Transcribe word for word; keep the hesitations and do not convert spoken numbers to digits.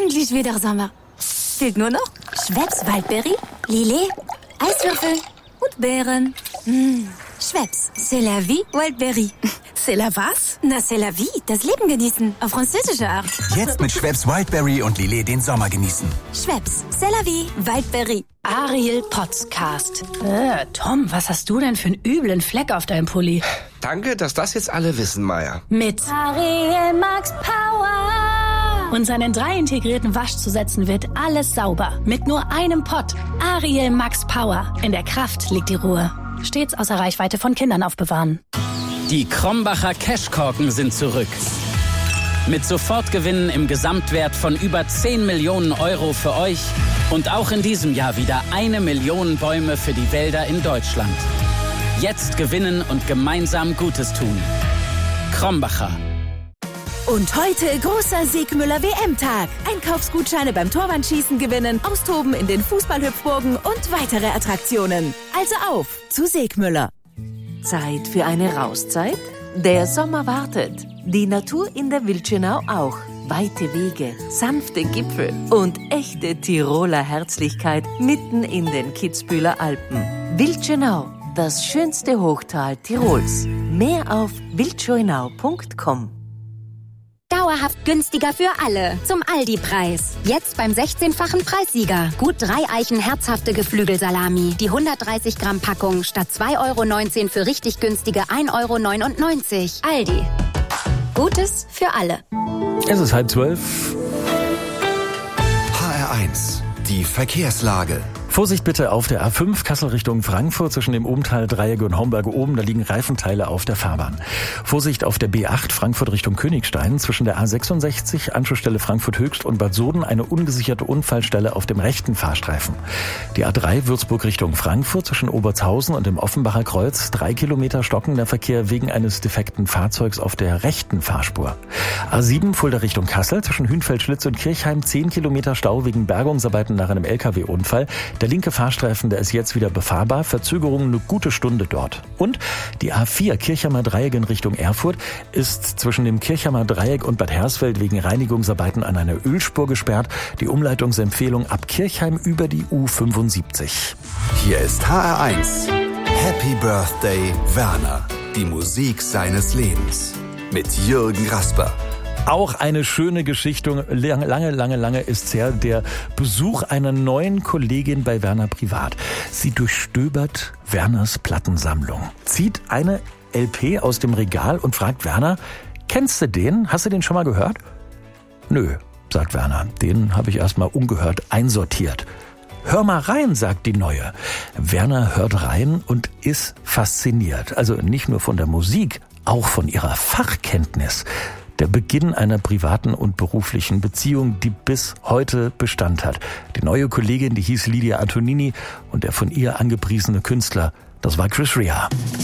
endlich wieder Sommer. Fehlt nur noch Schweppes Waldberry, Lillet, Eiswürfel und Beeren. Mmh. Schweppes, c'est la vie, Wildberry. C'est la was? Na, c'est la vie, das Leben genießen, auf französische Art. Jetzt mit Schweppes Wildberry und Lillet den Sommer genießen. Schweppes, c'est la vie, Wildberry. Ariel Podcast. Äh, Tom, was hast du denn für einen üblen Fleck auf deinem Pulli? Danke, dass das jetzt alle wissen, Maya. Mit Ariel Max Power. Und seinen drei integrierten Waschzusätzen wird alles sauber. Mit nur einem Pott. Ariel Max Power. In der Kraft liegt die Ruhe. Stets außer Reichweite von Kindern aufbewahren. Die Krombacher Cashkorken sind zurück. Mit Sofortgewinnen im Gesamtwert von über zehn Millionen Euro für euch und auch in diesem Jahr wieder eine Million Bäume für die Wälder in Deutschland. Jetzt gewinnen und gemeinsam Gutes tun. Krombacher. Und heute großer Segmüller W M-Tag. Einkaufsgutscheine beim Torwandschießen gewinnen, austoben in den Fußballhüpfburgen und weitere Attraktionen. Also auf zu Segmüller. Zeit für eine Rauszeit? Der Sommer wartet. Die Natur in der Wildschönau auch. Weite Wege, sanfte Gipfel und echte Tiroler Herzlichkeit mitten in den Kitzbüheler Alpen. Wildschönau, das schönste Hochtal Tirols. Mehr auf wildschönau punkt com. Dauerhaft günstiger für alle. Zum Aldi-Preis. Jetzt beim sechzehnfachen Preissieger. Gut drei Eichen herzhafte Geflügelsalami. Die hundertdreißig Gramm Packung statt zwei Euro neunzehn für richtig günstige ein Euro neunundneunzig. Aldi. Gutes für alle. Es ist halb zwölf. H R eins. Die Verkehrslage. Vorsicht bitte auf der A fünf Kassel Richtung Frankfurt zwischen dem Obenthal-Dreieck und Homberg oben. Da liegen Reifenteile auf der Fahrbahn. Vorsicht auf der B acht Frankfurt Richtung Königstein zwischen der A sechsundsechzig Anschlussstelle Frankfurt Höchst und Bad Soden eine ungesicherte Unfallstelle auf dem rechten Fahrstreifen. Die A drei Würzburg Richtung Frankfurt zwischen Obertshausen und dem Offenbacher Kreuz drei Kilometer stockender Verkehr wegen eines defekten Fahrzeugs auf der rechten Fahrspur. A sieben Fulda Richtung Kassel zwischen Hünfeld-Schlitz und Kirchheim zehn Kilometer Stau wegen Bergungsarbeiten nach einem L K W-Unfall. Der linke Fahrstreifen, der ist jetzt wieder befahrbar. Verzögerung eine gute Stunde dort. Und die A vier Kirchheimer Dreieck in Richtung Erfurt ist zwischen dem Kirchheimer Dreieck und Bad Hersfeld wegen Reinigungsarbeiten an einer Ölspur gesperrt. Die Umleitungsempfehlung ab Kirchheim über die U fünfundsiebzig. Hier ist H R eins. Happy Birthday, Werner. Die Musik seines Lebens. Mit Jürgen Rasper. Auch eine schöne Geschichte, lange, lange, lange ist's her, der Besuch einer neuen Kollegin bei Werner privat. Sie durchstöbert Werners Plattensammlung, zieht eine L P aus dem Regal und fragt Werner, kennst du den? Hast du den schon mal gehört? Nö, sagt Werner, den habe ich erstmal ungehört einsortiert. Hör mal rein, sagt die Neue. Werner hört rein und ist fasziniert. Also nicht nur von der Musik, auch von ihrer Fachkenntnis. Der Beginn einer privaten und beruflichen Beziehung, die bis heute Bestand hat. Die neue Kollegin, die hieß Lydia Antonini und der von ihr angepriesene Künstler, das war Chris Rea.